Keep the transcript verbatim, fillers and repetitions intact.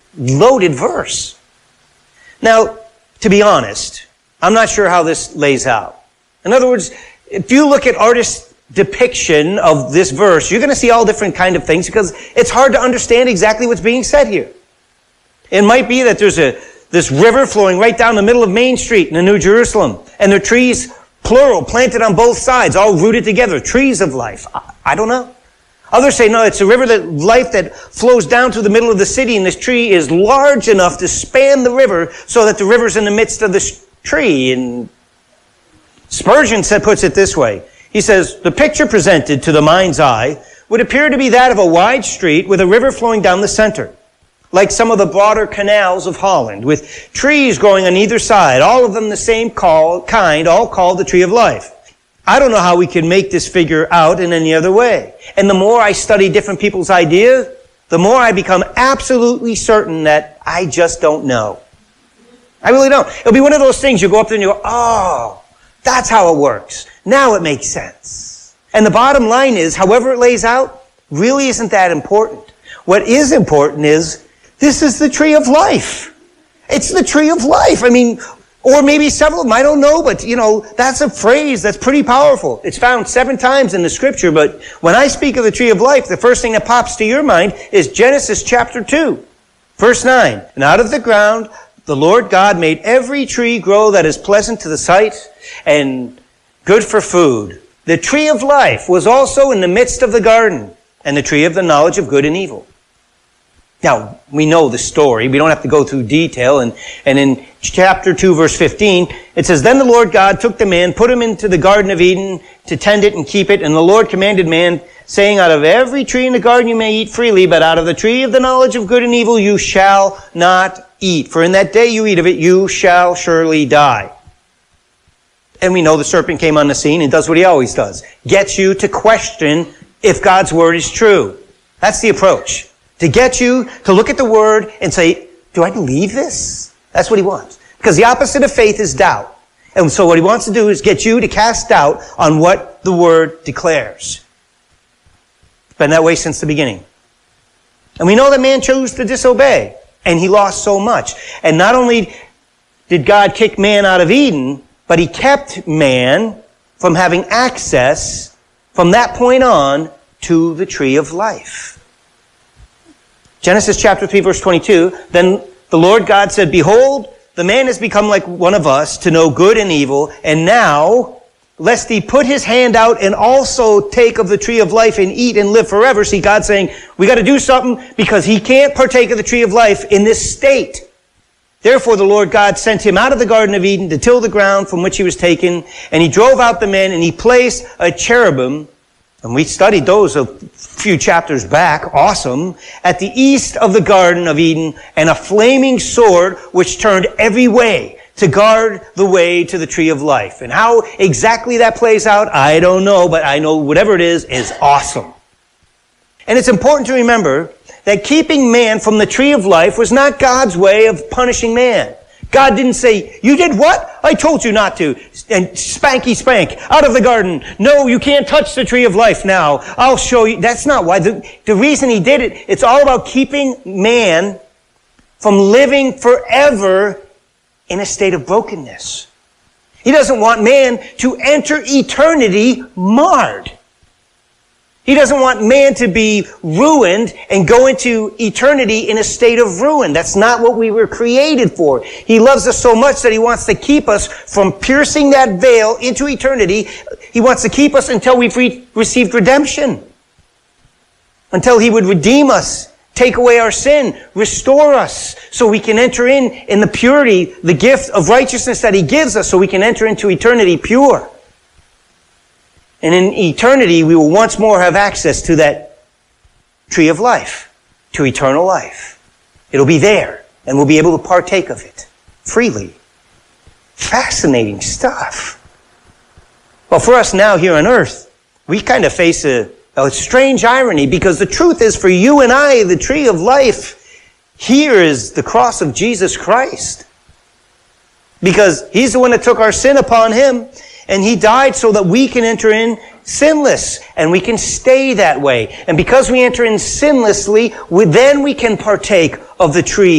loaded verse. Now, to be honest, I'm not sure how this lays out. In other words, if you look at artists' depiction of this verse, you're going to see all different kind of things because it's hard to understand exactly what's being said here. It might be that there's a this river flowing right down the middle of Main Street in the New Jerusalem, and there are trees, plural, planted on both sides, all rooted together, trees of life. I, I don't know. Others say, no, it's a river that life that flows down through the middle of the city, and this tree is large enough to span the river so that the river's in the midst of this tree. And Spurgeon said, puts it this way. He says, the picture presented to the mind's eye would appear to be that of a wide street with a river flowing down the center, like some of the broader canals of Holland, with trees growing on either side, all of them the same call, kind, all called the tree of life. I don't know how we can make this figure out in any other way. And the more I study different people's ideas, the more I become absolutely certain that I just don't know. I really don't. It'll be one of those things you go up there and you go, oh, that's how it works. Now it makes sense. And the bottom line is, however it lays out, really isn't that important. What is important is, this is the tree of life. It's the tree of life. I mean, or maybe several of them, I don't know, but, you know, that's a phrase that's pretty powerful. It's found seven times in the scripture, but when I speak of the tree of life, the first thing that pops to your mind is Genesis chapter two, verse nine. And out of the ground, the Lord God made every tree grow that is pleasant to the sight and good for food. The tree of life was also in the midst of the garden, and the tree of the knowledge of good and evil. Now, we know the story. We don't have to go through detail. And, and in chapter two, verse fifteen, it says, Then the Lord God took the man, put him into the Garden of Eden to tend it and keep it. And the Lord commanded man, saying, Out of every tree in the garden you may eat freely, but out of the tree of the knowledge of good and evil you shall not eat. For in that day you eat of it, you shall surely die. And we know the serpent came on the scene and does what he always does. Gets you to question if God's word is true. That's the approach. To get you to look at the word and say, do I believe this? That's what he wants. Because the opposite of faith is doubt. And so what he wants to do is get you to cast doubt on what the word declares. It's been that way since the beginning. And we know that man chose to disobey. And he lost so much. And not only did God kick man out of Eden, but he kept man from having access from that point on to the tree of life. Genesis chapter three, verse twenty-two, Then the Lord God said, Behold, the man has become like one of us to know good and evil, and now, lest he put his hand out and also take of the tree of life and eat and live forever. See, God's saying, we got to do something because he can't partake of the tree of life in this state. Therefore, the Lord God sent him out of the Garden of Eden to till the ground from which he was taken, and he drove out the man, and he placed a cherubim, and we studied those a few chapters back, awesome, at the east of the Garden of Eden, and a flaming sword which turned every way to guard the way to the tree of life. And how exactly that plays out, I don't know, but I know whatever it is, is awesome. And it's important to remember that keeping man from the tree of life was not God's way of punishing man. God didn't say, you did what? I told you not to. And spanky spank, out of the garden. No, you can't touch the tree of life now. I'll show you. That's not why. The, the reason he did it, it's all about keeping man from living forever in a state of brokenness. He doesn't want man to enter eternity marred. He doesn't want man to be ruined and go into eternity in a state of ruin. That's not what we were created for. He loves us so much that he wants to keep us from piercing that veil into eternity. He wants to keep us until we've re- received redemption. Until he would redeem us, take away our sin, restore us, so we can enter in in the purity, the gift of righteousness that he gives us, so we can enter into eternity pure. And in eternity, we will once more have access to that tree of life, to eternal life. It'll be there, and we'll be able to partake of it freely. Fascinating stuff. Well, for us now here on earth, we kind of face a, a strange irony, because the truth is, for you and I, the tree of life here is the cross of Jesus Christ. Because he's the one that took our sin upon him, and he died so that we can enter in sinless, and we can stay that way. And because we enter in sinlessly, we, then we can partake of the tree